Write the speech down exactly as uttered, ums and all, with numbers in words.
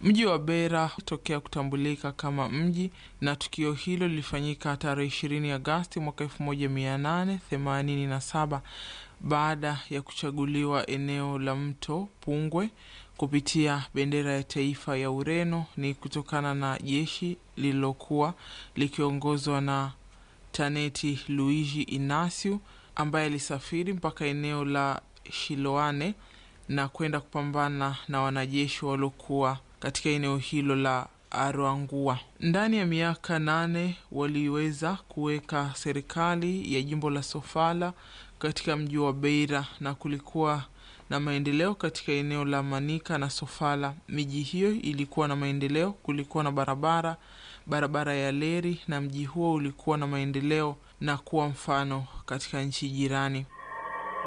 Mji wa Beira tokea kutambulika kama mji, na tukio hilo lilifanyika tarehe ishirini Agosti mwaka elfu moja mia nane themanini na saba baada ya kuchaguliwa eneo la mto Pungwe kupitia bendera ya taifa ya Ureno. Ni kutokana na jeshi lililokuwa likiongozwa na Taneti Luigi Inacio ambaye alisafiri mpaka eneo la Shiloane na kwenda kupambana na wanajeshi waliokuwa katika eneo hilo la Aruangua. Ndani ya miaka nane waliweza kuweka serikali ya jimbo la Sofala katika mji wa Beira, na kulikuwa na maendeleo katika eneo la Manica na Sofala. Miji hiyo ilikuwa na maendeleo, kulikuwa na barabara, barabara ya leri, na mji huo ulikuwa na maendeleo na kuwa mfano katika nchi jirani.